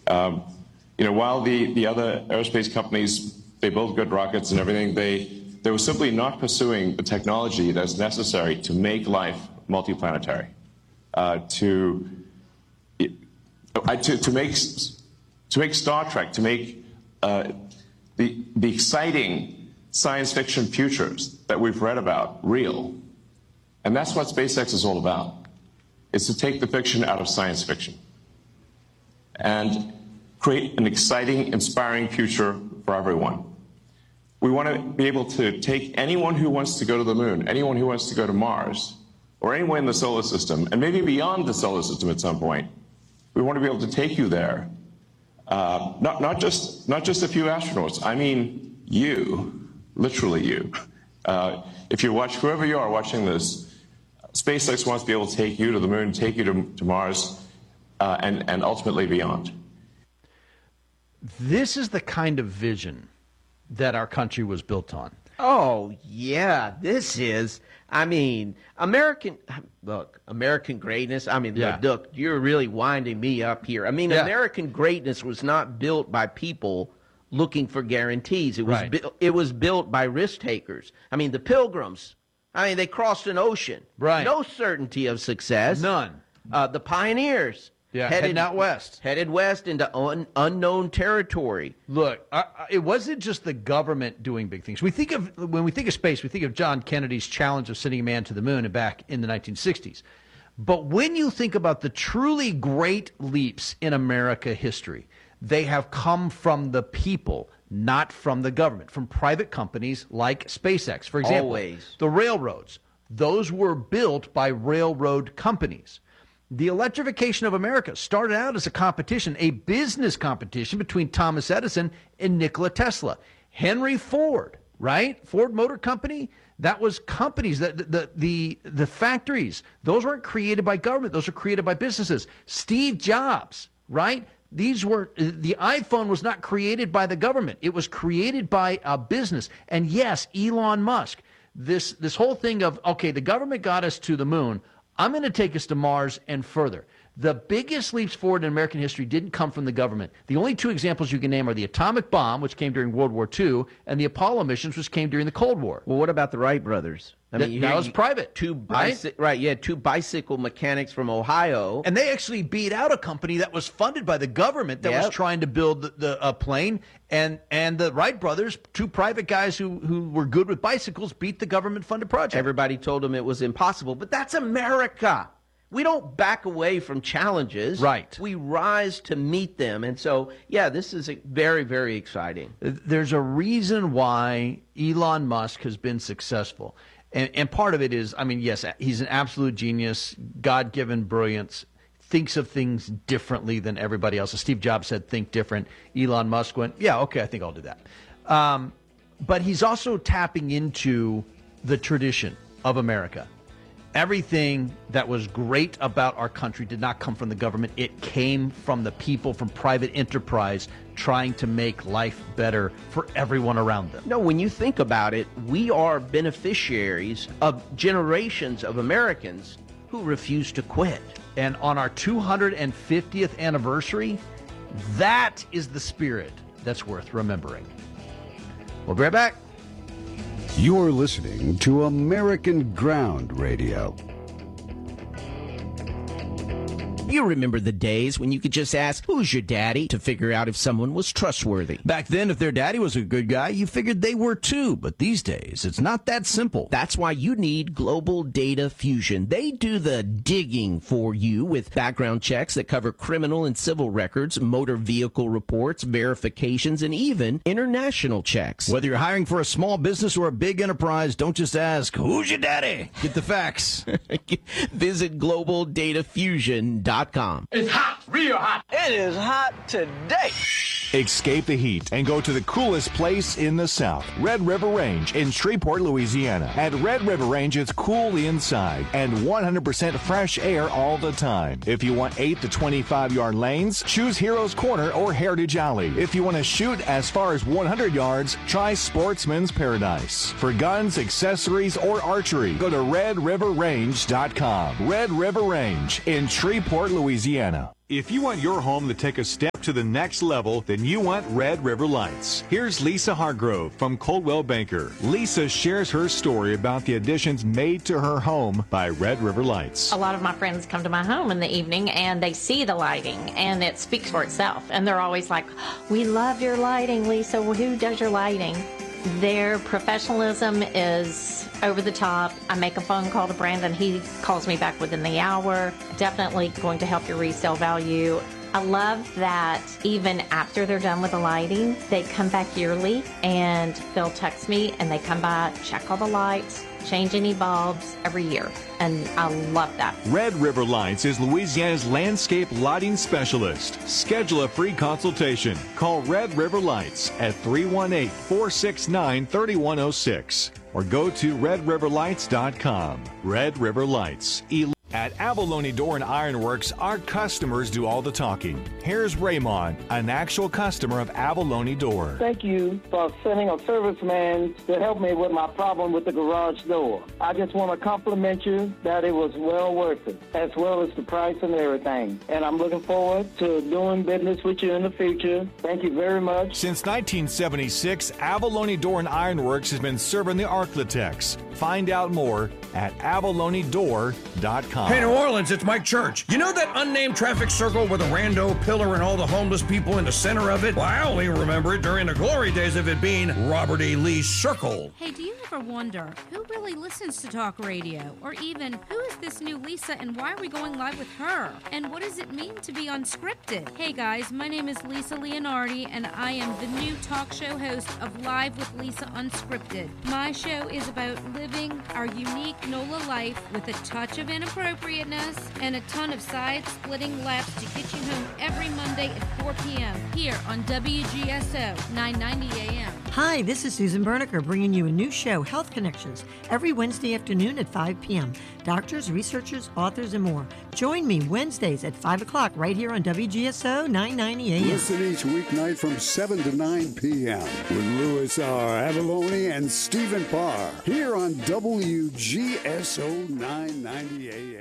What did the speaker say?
While the other aerospace companies, they build good rockets and everything, they were simply not pursuing the technology that's necessary to make life multiplanetary, to make Star Trek, to make the exciting science fiction futures that we've read about real. And that's what SpaceX is all about. It's to take the fiction out of science fiction and create an exciting, inspiring future for everyone. We want to be able to take anyone who wants to go to the moon, anyone who wants to go to Mars, or anyone in the solar system, and maybe beyond the solar system at some point. We want to be able to take you there. Not just a few astronauts. I mean you, literally you. If you watch, whoever you are watching this, SpaceX wants to be able to take you to the moon, take you to Mars, and ultimately beyond. This is the kind of vision that our country was built on. Oh, yeah, this is, American greatness. Look, you're really winding me up here. American greatness was not built by people looking for guarantees. It was built by risk takers. The Pilgrims, they crossed an ocean. Right. No certainty of success. None. The pioneers. Yeah, heading out west. Headed west into unknown territory. Look, it wasn't just the government doing big things. When we think of space, we think of John Kennedy's challenge of sending a man to the moon back in the 1960s. But when you think about the truly great leaps in America history, they have come from the people, not from the government, from private companies like SpaceX. For example, always. The railroads, those were built by railroad companies. The electrification of America started out as a competition, a business competition between Thomas Edison and Nikola Tesla. Henry Ford, right? Ford Motor Company, that was companies, the factories. Those weren't created by government. Those were created by businesses. Steve Jobs, right? The iPhone was not created by the government. It was created by a business. And yes, Elon Musk, this whole thing of, okay, the government got us to the moon. I'm going to take us to Mars and further. The biggest leaps forward in American history didn't come from the government. The only two examples you can name are the atomic bomb, which came during World War II, and the Apollo missions, which came during the Cold War. Well, what about the Wright brothers? That was private. Two bicycle mechanics from Ohio. And they actually beat out a company that was funded by the government that was trying to build the plane. And the Wright brothers, two private guys who were good with bicycles, beat the government-funded project. Everybody told them it was impossible. But that's America. We don't back away from challenges. Right. We rise to meet them. And so, this is very, very exciting. There's a reason why Elon Musk has been successful. And part of it is, yes, he's an absolute genius, God-given brilliance, thinks of things differently than everybody else. As Steve Jobs said, think different. Elon Musk went, yeah, okay, I think I'll do that. But he's also tapping into the tradition of America. Everything that was great about our country did not come from the government. It came from the people, from private enterprise, trying to make life better for everyone around them. No, when you think about it, we are beneficiaries of generations of Americans who refuse to quit. And on our 250th anniversary, that is the spirit that's worth remembering. We'll be right back. You're listening to American Ground Radio. You remember the days when you could just ask, who's your daddy, to figure out if someone was trustworthy. Back then, if their daddy was a good guy, you figured they were too. But these days, it's not that simple. That's why you need Global Data Fusion. They do the digging for you with background checks that cover criminal and civil records, motor vehicle reports, verifications, and even international checks. Whether you're hiring for a small business or a big enterprise, don't just ask, who's your daddy? Get the facts. Visit GlobalDataFusion.com. It's hot, real hot. It is hot today. Escape the heat and go to the coolest place in the South, Red River Range in Shreveport, Louisiana. At Red River Range, it's cool inside and 100% fresh air all the time. If you want 8 to 25-yard lanes, choose Heroes Corner or Heritage Alley. If you want to shoot as far as 100 yards, try Sportsman's Paradise. For guns, accessories, or archery, go to RedRiverRange.com. Red River Range in Shreveport, Louisiana. If you want your home to take a step to the next level, then you want Red River Lights. Here's Lisa Hargrove from Coldwell Banker. Lisa shares her story about the additions made to her home by Red River Lights. A lot of my friends come to my home in the evening and they see the lighting and it speaks for itself. And they're always like, "We love your lighting, Lisa. Well, who does your lighting?" Their professionalism is over the top. I make a phone call to Brandon. He calls me back within the hour. Definitely going to help your resale value. I love that even after they're done with the lighting, they come back yearly and they'll text me and they come by, check all the lights, change any bulbs every year. And I love that. Red River Lights is Louisiana's landscape lighting specialist. Schedule a free consultation. Call Red River Lights at 318-469-3106 or go to redriverlights.com. Red River Lights. At Abalone Door and Iron Works, our customers do all the talking. Here's Raymond, an actual customer of Abalone Door. Thank you for sending a serviceman to help me with my problem with the garage door. I just want to compliment you that it was well worth it, as well as the price and everything. And I'm looking forward to doing business with you in the future. Thank you very much. Since 1976, Abalone Door and Iron Works has been serving the Arklatex. Find out more at abalonedor.com. Hey, New Orleans, it's Mike Church. You know that unnamed traffic circle with a rando pillar and all the homeless people in the center of it? Well, I only remember it during the glory days of it being Robert E. Lee's Circle. Hey, do you ever wonder who really listens to talk radio? Or even, who is this new Lisa and why are we going live with her? And what does it mean to be unscripted? Hey guys, my name is Lisa Leonardi and I am the new talk show host of Live with Lisa Unscripted. My show is about living our unique NOLA life with a touch of inappropriateness and a ton of side-splitting laughs to get you home every Monday at 4 p.m. here on WGSO 990 AM. Hi, this is Susan Berniker bringing you a new show, Health Connections, every Wednesday afternoon at 5 p.m. Doctors, researchers, authors, and more. Join me Wednesdays at 5 o'clock right here on WGSO 990 AM. Listen each weeknight from 7 to 9 p.m. with Louis R. Avalone and Stephen Parr here on WGSO 990 AM.